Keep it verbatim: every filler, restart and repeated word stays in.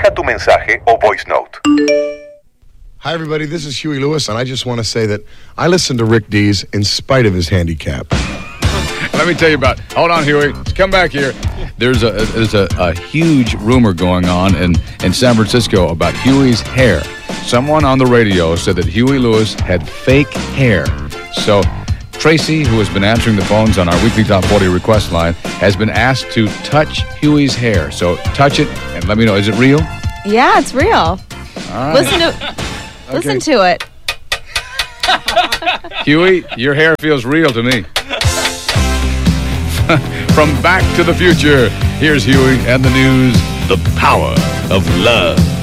Deja tu mensaje o voice note. Hi, everybody. This is Huey Lewis, and I just want to say that I listen to Rick Dees in spite of his handicap. Let me tell you about. Hold on, Huey. Come back here. There's a there's a, a huge rumor going on in, in San Francisco about Huey's hair. Someone on the radio said that Huey Lewis had fake hair. So Tracy, who has been answering the phones on our weekly Top forty request line, has been asked to touch Huey's hair. So touch it and let me know. Is it real? Yeah, it's real. All right. Listen to, Okay. listen to it. Huey, your hair feels real to me. From Back to the Future, here's Huey and the news. The power of love.